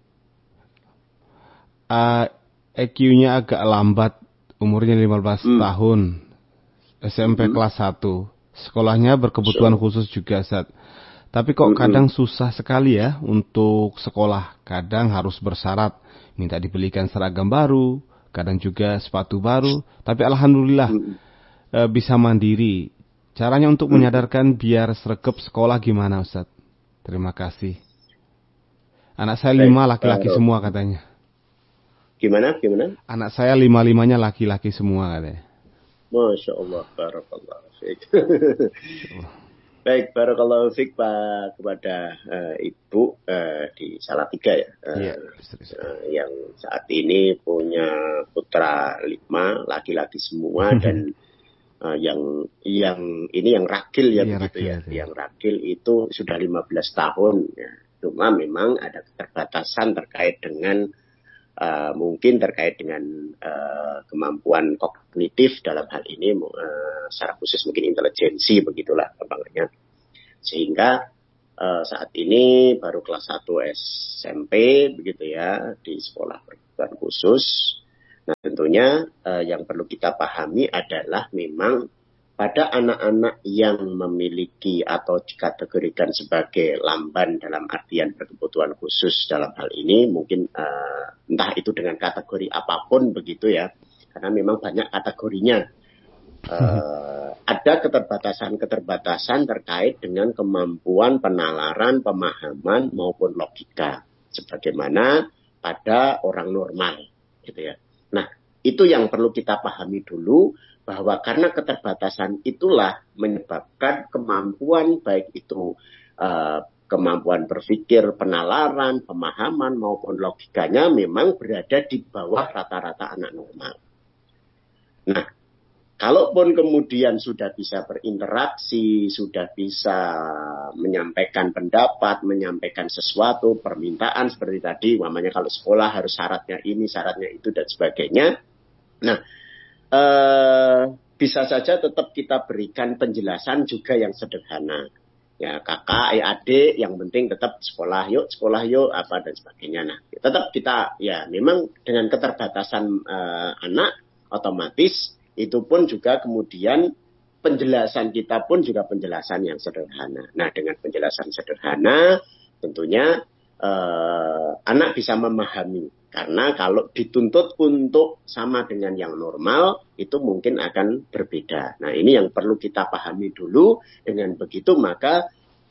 uh, E Q-nya agak lambat, umurnya lima belas hmm. tahun, S M P hmm. kelas satu. Sekolahnya berkebutuhan so. khusus juga, Ustaz. Tapi kok hmm. kadang susah sekali ya untuk sekolah. Kadang harus bersyarat, minta dibelikan seragam baru, kadang juga sepatu baru. Tapi alhamdulillah hmm. e, bisa mandiri. Caranya untuk hmm. menyadarkan biar sregep sekolah gimana, Ustaz? Terima kasih. Anak saya lima laki-laki semua katanya. Gimana? Gimana? Anak saya lima-limanya laki-laki semua katanya. Masya Allah, barakallahu fiik. Baik, barakallahu fiik Pak kepada uh, Ibu uh, di Salatiga ya. Uh, iya, uh, yang saat ini punya putra lima, laki-laki semua dan uh, yang yang ini yang ragil ya iya, begitu ragil, ya. ya. Yang ragil itu sudah lima belas tahun ya. Cuma memang ada keterbatasan terkait dengan uh, mungkin terkait dengan uh, kemampuan kognitif dalam hal ini, uh, secara khusus mungkin intelijensi begitulah gampangnya. Sehingga uh, saat ini baru kelas satu S M P begitu ya di sekolah perguruan khusus. Nah tentunya uh, yang perlu kita pahami adalah memang pada anak-anak yang memiliki atau dikategorikan sebagai lamban dalam artian berkebutuhan khusus dalam hal ini, mungkin uh, entah itu dengan kategori apapun begitu ya, karena memang banyak kategorinya. Uh, ada keterbatasan-keterbatasan terkait dengan kemampuan penalaran, pemahaman maupun logika, sebagaimana pada orang normal, gitu ya. Nah, itu yang perlu kita pahami dulu, bahwa karena keterbatasan itulah menyebabkan kemampuan baik itu uh, kemampuan berpikir, penalaran, pemahaman maupun logikanya memang berada di bawah rata-rata anak normal. Nah, kalaupun kemudian sudah bisa berinteraksi, sudah bisa menyampaikan pendapat, menyampaikan sesuatu, permintaan seperti tadi, namanya kalau sekolah harus syaratnya ini, syaratnya itu dan sebagainya. Nah, Uh, bisa saja tetap kita berikan penjelasan juga yang sederhana. Ya kakak, eh, adik, yang penting tetap sekolah yuk, sekolah yuk, apa dan sebagainya. Nah, tetap kita ya memang dengan keterbatasan uh, anak, otomatis itu pun juga kemudian penjelasan kita pun juga penjelasan yang sederhana. Nah, dengan penjelasan sederhana tentunya uh, anak bisa memahami. Karena kalau dituntut untuk sama dengan yang normal, itu mungkin akan berbeda. Nah, ini yang perlu kita pahami dulu. Dengan begitu, maka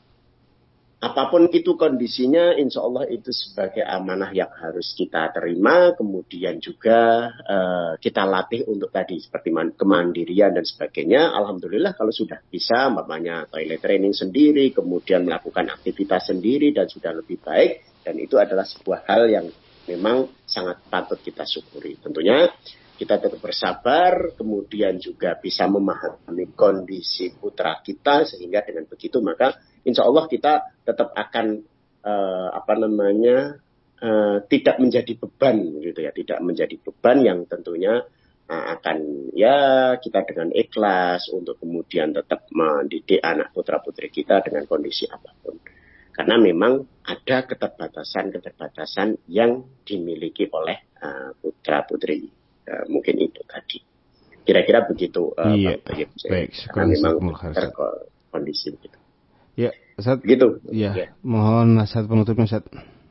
apapun itu kondisinya, insya Allah itu sebagai amanah yang harus kita terima. Kemudian juga uh, kita latih untuk tadi, seperti kemandirian dan sebagainya. Alhamdulillah kalau sudah bisa, namanya toilet training sendiri, kemudian melakukan aktivitas sendiri, dan sudah lebih baik. Dan itu adalah sebuah hal yang memang sangat patut kita syukuri. Tentunya kita tetap bersabar, kemudian juga bisa memahami kondisi putra kita, sehingga dengan begitu maka insya Allah kita tetap akan uh, apa namanya uh, tidak menjadi beban gitu ya, tidak menjadi beban yang tentunya uh, akan ya kita dengan ikhlas untuk kemudian tetap mendidik anak putra putri kita dengan kondisi apapun. Karena memang ada keterbatasan-keterbatasan yang dimiliki oleh uh, putra-putri. Uh, mungkin itu tadi. Kira-kira begitu. Uh, iya, Pak, baik. Karena memang terkondisi begitu. Ya, Ustaz. Begitu. Ya, ya. Mohon nasihat penutupnya, Ustaz.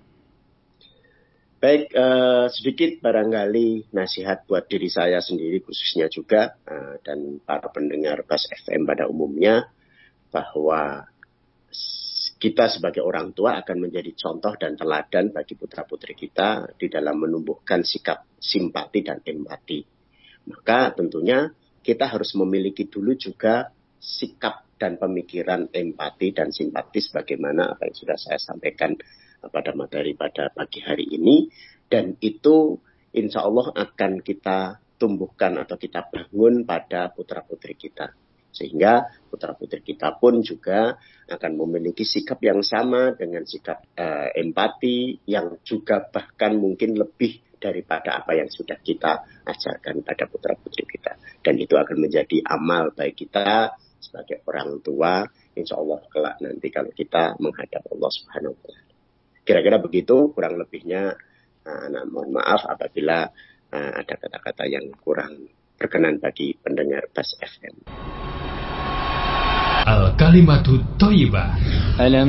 Baik, uh, sedikit barangkali nasihat buat diri saya sendiri khususnya juga, uh, dan para pendengar Bas F M pada umumnya, bahwa kita sebagai orang tua akan menjadi contoh dan teladan bagi putra-putri kita di dalam menumbuhkan sikap simpati dan empati. Maka tentunya kita harus memiliki dulu juga sikap dan pemikiran empati dan simpati sebagaimana apa yang sudah saya sampaikan pada materi pada pagi hari ini. Dan itu insya Allah akan kita tumbuhkan atau kita bangun pada putra-putri kita. Sehingga putra-putri kita pun juga akan memiliki sikap yang sama dengan sikap uh, empati yang juga bahkan mungkin lebih daripada apa yang sudah kita ajarkan pada putra-putri kita. Dan itu akan menjadi amal baik kita sebagai orang tua, insya Allah kelak nanti kalau kita menghadap Allah Subhanahu wa Ta'ala. Kira-kira begitu, kurang lebihnya. Uh, nah, mohon maaf apabila uh, ada kata-kata yang kurang berkenan bagi pendengar Bas F M. Al-Kalimatu Thayyibah.